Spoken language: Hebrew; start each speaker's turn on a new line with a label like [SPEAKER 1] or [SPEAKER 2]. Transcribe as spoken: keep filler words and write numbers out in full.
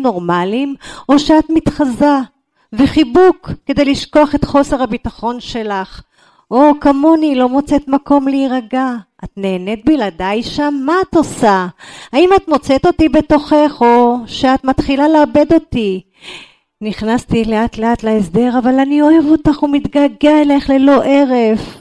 [SPEAKER 1] נורמליים, או שאת מתחזה, וחיבוק כדי לשכוח את חוסר הביטחון שלך, או כמוני לא מוצאת מקום להירגע. את נהנית בלעדיי שם? מה את עושה? האם את מוצאת אותי בתוכך, או שאת מתחילה לאבד אותי? נכנסתי לאט לאט להסדר, אבל אני אוהב אותך ומתגעגע אלייך ללא ערף.